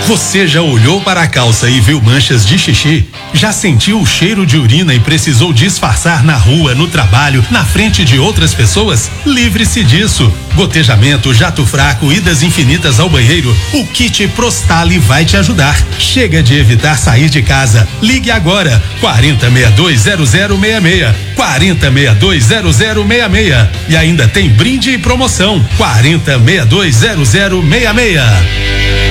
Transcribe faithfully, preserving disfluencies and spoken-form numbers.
Você já olhou para a calça e viu manchas de xixi? Já sentiu o cheiro de urina e precisou disfarçar na rua, no trabalho, na frente de outras pessoas? Livre-se disso. Gotejamento, jato fraco, idas infinitas ao banheiro, o kit Prostali vai te ajudar. Chega de evitar sair de casa. Ligue agora, quarenta, sessenta e dois, zero zero seis seis, quarenta, sessenta e dois, zero zero seis seis. E ainda tem brinde e promoção, quarenta, sessenta e dois, zero zero seis seis.